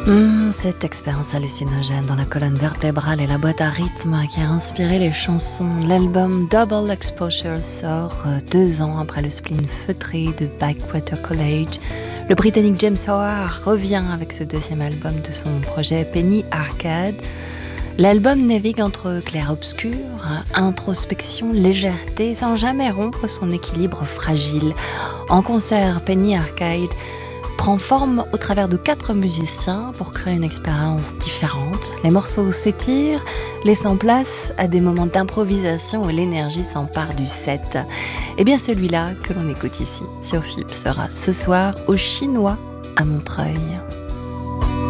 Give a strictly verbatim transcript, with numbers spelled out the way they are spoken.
Mmh, cette expérience hallucinogène dans la colonne vertébrale et la boîte à rythme qui a inspiré les chansons. L'album Double Exposure sort euh, deux ans après le spleen feutré de Backwater College. Le Britannique James Howard revient avec ce deuxième album de son projet Penny Arcade. L'album navigue entre clair-obscur, introspection, légèreté, sans jamais rompre son équilibre fragile. En concert, Penny Arcade prend forme au travers de quatre musiciens pour créer une expérience différente. Les morceaux s'étirent, laissant place à des moments d'improvisation où l'énergie s'empare du set. Et bien celui-là que l'on écoute ici sur F I B sera ce soir au Chinois à Montreuil.